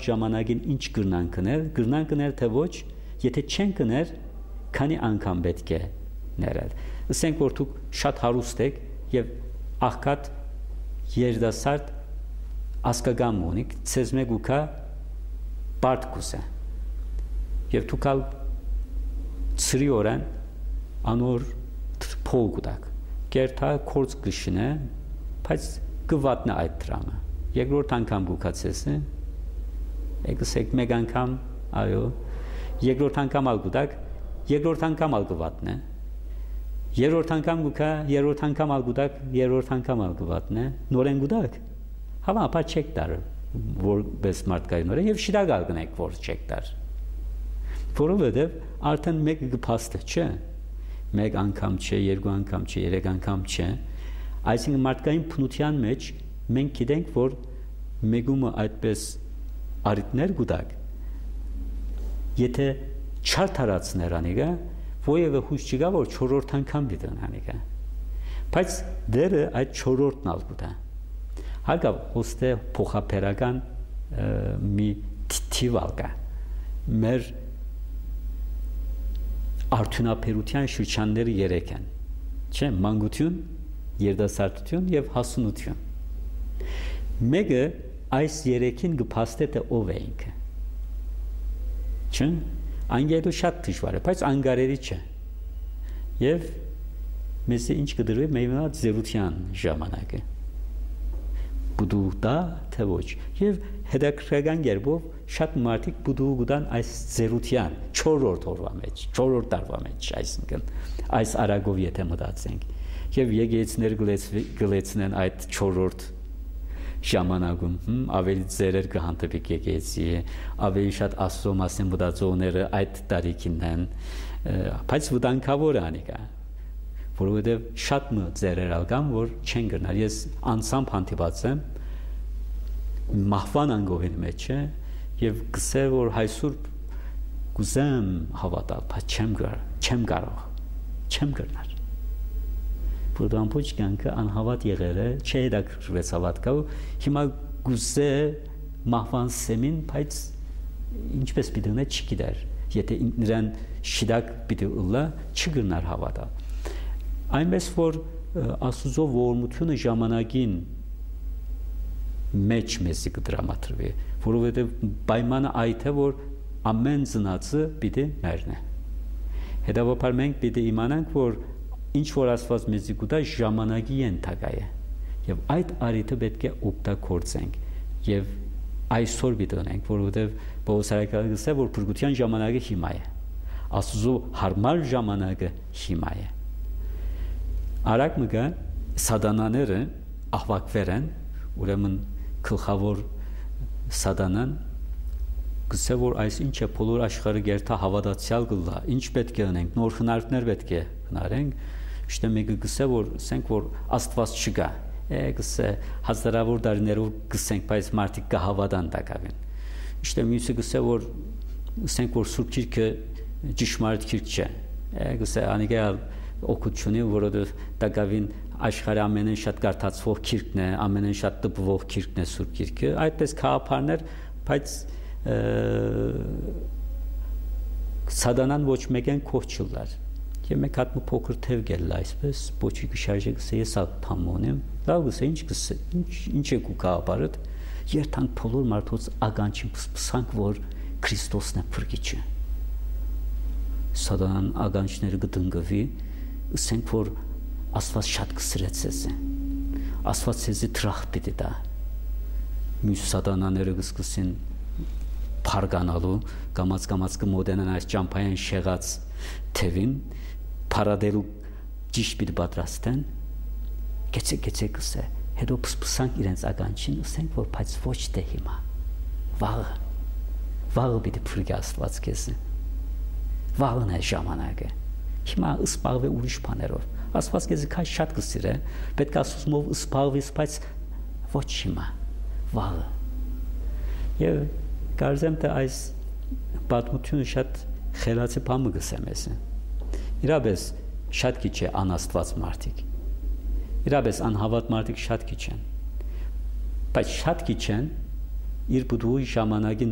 ժամանակին ինչ կրնան կներ թե ոչ, եթե չեն կներ, քանի անգամ պետք է ներել։ Ասենք որ դուք շատ հարուստ եք եւ աղքատ երիտասարդ ասկագամ ունիք, ցեզ մեկ ուքա բարդ կուսե։ Եվ դուք ալ ծրի օրան անոր փող գուտակ։ Գերթա կորց գշնե, բայց գվատնա այդ դրամը։ Երկրորդ անգամ գուքացեսը, եկսեք մեկ անգամ, այո, երկրորդ անգամ ալ գուտակ, երկրորդ անգամ ալ գվատնե։ Երրորդ անգամ գուքա, երրորդ անգամ ալ գուտակ, երրորդ անգամ ալ գվատնե, նորեն գուտակ։ Հավա ապա չեք տար, որ բես մարդկային օրը եւ շիդագալ գնեք որ չեք տար։ Որովհետեւ արդեն մեկ գփաստը չէ։ Մեկ անգամ չէ, երկու անգամ չէ, երեք անգամ չէ։ Այսինքն մարդկային փնության մեջ մենք գիտենք, որ մեգումը այդպես արիտներ գուտակ։ Եթե չարթարացներ անիգա, ոևէ հույս չկա, որ 4-րդ անգամ դիտեն անիգա։ Բայց դերը այդ 4-րդն ալ գուտա։ Հակավ ոստե փոխապերական մի թիվալկա։ Մեր արդյունաբերության շրջանները 3 են, չէ՞, մանկություն, երիտասարդություն եւ հասունություն։ Մեկը այս 3-ին գփաստե թե ով է ինքը։ Չէ՞, անգետու շատ դժվար է, բայց անգարերի չէ։ Եվ մեզ ինչ կդրվի մենա զերության ժամանակը։ Բուդու դա թե ոչ։ Եվ հետաքրքրական կերպով շատ մարդիկ բուդու գտան այս զերության 4-րդ օրվա մեջ, 4-րդ տարվա մեջ, այսինքն այս արագով եթե մտածենք։ Եվ եկեղեցիներ գլեցնեն այդ 4-րդ ժամանակում, ավելի ծերեր կհանդիպի եկեղեցի, ավելի շատ Աստծո մասին մտածողները այդ տարիքին են, բայց վտանգավոր է անիկա, որովհետև շատ ծերեր ալկան, որ չեն գնալ։ Ես անցամբ հանդիպած եմ մահվան անգողին մեջ է եւ գսե որ այսօր գուզեմ հավատալ, բայց չեմ գնալ։ Որտեղ ամբողջ կյանքը անհավատ եղել է, չհետաքրքրվեց հավատքով, հիմա գուզե մահվան սեմին, բայց ինչպես պիտի ունե չգիտեր, եթե նրան շիդակ պիտի ուլա, չգնար հավատալ։ Այնպես որ Աստծո ողորմությունը ժամանակին մեջ մեզի կդրամատրվի, որովհետև պայմանը այդ է, որ ամեն ծնածը պիտի մեռնի։ Հետևաբար մենք պիտի իմանանք, որ ինչ որ Աստված մեզի կուտա ժամանակի ենթակա է, եւ այդ արիթը պետք է օգտագործենք եւ այսօր պիտի ունենք, որովհետև Պողոս արաքյալը գսե, որ փրկության ժամանակը հիմա է, Աստծո հարմար ժամանակը հիմա է։ Արագ մգա սատանաները ահվակվեր են, ուրեմն գլխավոր սատանան գսե որ այս ինչ է բոլոր աշխարհը գերտա հավատացյալ գլա, ինչ պետք է անենք, նոր խնարքներ պետք է գնարենք, իշտե մեկը գսե որ ասենք որ Աստված չկա, գսե հազարավոր տարիներով գսենք, բայց մարդիկ կհավատան տակավին։ Իշտե մյուսը գսե որ ասենք որ Սուրբ Գիրքը ճշմարիտ գիրք չէ, գսե անիկա օգուտունի, որովհետև տակավին աշխարհի ամենեն շատ կարդացվող գիրքն է, ամենեն շատ տպվող գիրքն է Սուրբ Գիրքը, այդպես քաղաքարներ, բայց սատանան ոչ մեկեն կողջուլար։ Եվ մեկ հատ մի փոքր թև գել այսպես, ոչի գշարժե գսե ես ափամոնեմ, լավ գսե ինչ է կուկապարդ, երթանք բոլոր մարդոց ագանչին փսփսանք, որ Քրիստոսն է փրկիչը։ Սատանան ագանչները գտնգվի, ասենք որ Աստված շատ կսրեց ես է, Աստված եզի տրախ պիտի դա, մյուս սատանաները գսկսին փարգանալու, կամաց կմոտենան այս ճամփային շեղած թևին, փարադելու ճիշտ պիտի պատրաստեն, գեցե գսե, հետո փսփսանք իրենց ականջին, ասենք որ բայց ոչ թե հիմա, վաղը պիտի փրկի Աստված քեզ, վաղն է ժամանակը, հիմա սպաղվե ուրիշ բաներով, Աստված քեզ քաշ շատ կսիրե, պետք է Աստծով սպաղվես, բայց ոչ հիմա, վաղը։ Եվ կարծեմ թե այս պատմությունը շատ խելացի բան գսեմ ես։ Իրապես շատ քիչ է անաստված մարդիկ։ Իրապես անհավատ մարդիկ շատ քիչ են։ Բայց շատ քիչ են իր բուդուի ժամանակին